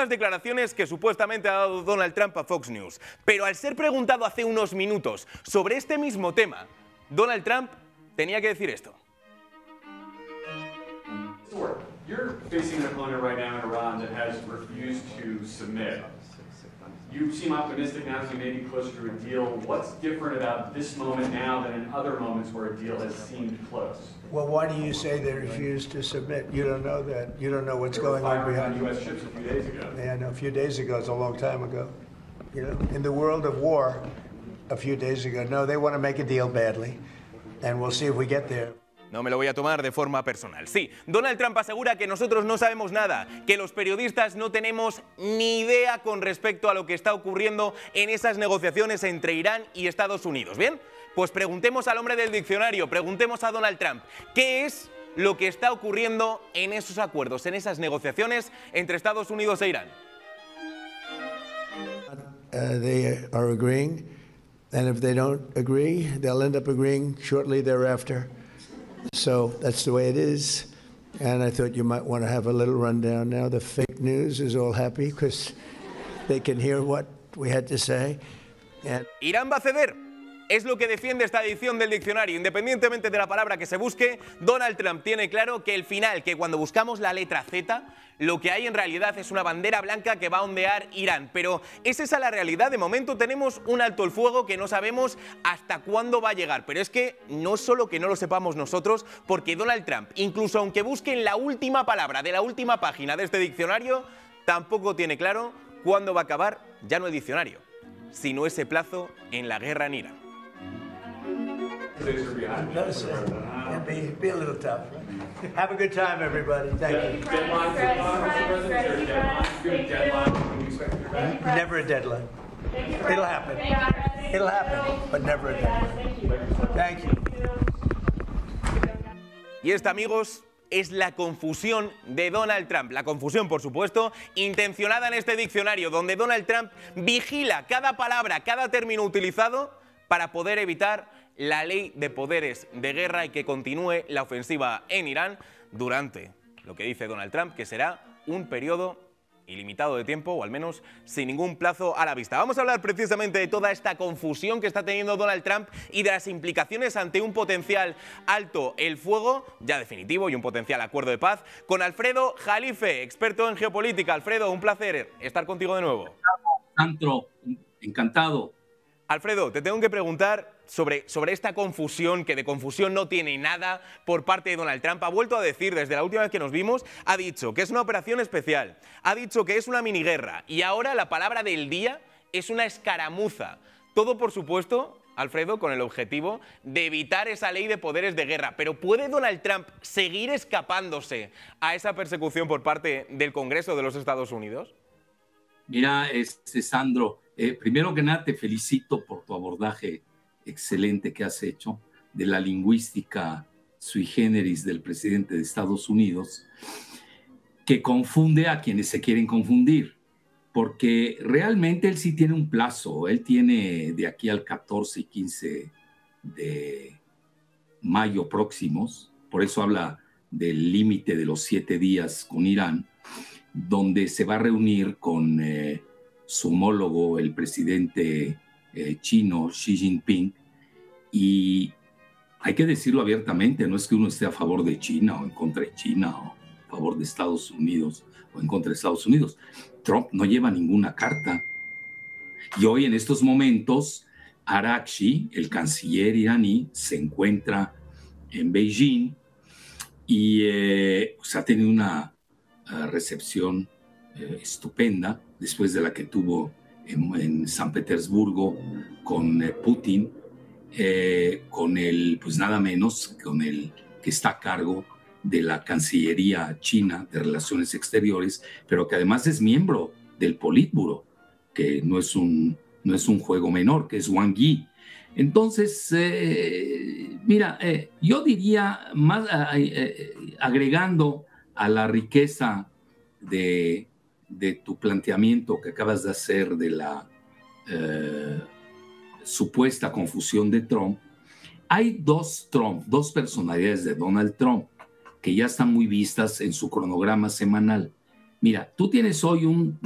las declaraciones que supuestamente ha dado Donald Trump a Fox News. Pero al ser preguntado hace unos minutos sobre este mismo tema, Donald Trump tenía que decir esto. You're facing an opponent right now in Iran that has refused to submit. You seem optimistic now as you may be closer to a deal. What's different about this moment now than in other moments where a deal has seemed close? Well, why do you say they refused to submit? You don't know that. You don't know what's going on behind U.S. ships a few days ago. Yeah, no, a few days ago is a long time ago. You know, in the world of war, a few days ago. No, they want to make a deal badly, and we'll see if we get there. No me lo voy a tomar de forma personal. Sí, Donald Trump asegura que nosotros no sabemos nada, que los periodistas no tenemos ni idea con respecto a lo que está ocurriendo en esas negociaciones entre Irán y Estados Unidos. ¿Bien? Pues preguntemos al hombre del diccionario, preguntemos a Donald Trump, ¿qué es lo que está ocurriendo en esos acuerdos, en esas negociaciones entre Estados Unidos e Irán? They are agreeing, and if they don't agree, they'll end up agreeing shortly thereafter. So that's the way it is, and I thought you might want to have a little rundown now. The fake news is all happy because they can hear what we had to say. And Irán va a ceder. Es lo que defiende esta edición del diccionario. Independientemente de la palabra que se busque, Donald Trump tiene claro que el final, que cuando buscamos la letra Z, lo que hay en realidad es una bandera blanca que va a ondear Irán. Pero ¿es esa la realidad? De momento tenemos un alto el fuego que no sabemos hasta cuándo va a llegar. Pero es que no solo que no lo sepamos nosotros, porque Donald Trump, incluso aunque busquen la última palabra de la última página de este diccionario, tampoco tiene claro cuándo va a acabar ya no el diccionario, sino ese plazo en la guerra en Irán. Be a little tough. Have a good time, everybody. Thank you. Never a deadline. It'll happen. It'll happen, but never a deadline. Thank you. Y esta, amigos, es la confusión de Donald Trump. La confusión, por supuesto, intencionada en este diccionario, donde Donald Trump vigila cada palabra, cada término utilizado para poder evitar la ley de poderes de guerra y que continúe la ofensiva en Irán durante lo que dice Donald Trump, que será un periodo ilimitado de tiempo, o al menos sin ningún plazo a la vista. Vamos a hablar precisamente de toda esta confusión que está teniendo Donald Trump y de las implicaciones ante un potencial alto el fuego, ya definitivo, y un potencial acuerdo de paz, con Alfredo Jalife, experto en geopolítica. Alfredo, un placer estar contigo de nuevo. Sandro, encantado. Alfredo, te tengo que preguntar sobre esta confusión, que de confusión no tiene nada por parte de Donald Trump. Ha vuelto a decir, desde la última vez que nos vimos, ha dicho que es una operación especial, ha dicho que es una miniguerra y ahora la palabra del día es una escaramuza. Todo, por supuesto, Alfredo, con el objetivo de evitar esa ley de poderes de guerra. Pero ¿puede Donald Trump seguir escapándose a esa persecución por parte del Congreso de los Estados Unidos? Mira, Sandro, primero que nada te felicito por tu abordaje excelente que has hecho de la lingüística sui generis del presidente de Estados Unidos, que confunde a quienes se quieren confundir, porque realmente él sí tiene un plazo. Él tiene de aquí al 14 y 15 de mayo próximos, por eso habla del límite de los 7 días con Irán, donde se va a reunir con su homólogo, el presidente chino, Xi Jinping, y hay que decirlo abiertamente, no es que uno esté a favor de China o en contra de China, o a favor de Estados Unidos o en contra de Estados Unidos. Trump no lleva ninguna carta. Y hoy, en estos momentos, Araghchi, el canciller iraní, se encuentra en Beijing y ha tenido una recepción estupenda después de la que tuvo en San Petersburgo con Putin, con el, pues nada menos, con el que está a cargo de la Cancillería China de Relaciones Exteriores, pero que además es miembro del Politburo, que no es un juego menor, que es Wang Yi. Entonces, mira, yo diría, más agregando a la riqueza de tu planteamiento que acabas de hacer de la supuesta confusión de Trump, hay dos personalidades de Donald Trump que ya están muy vistas en su cronograma semanal. Mira, tú tienes hoy un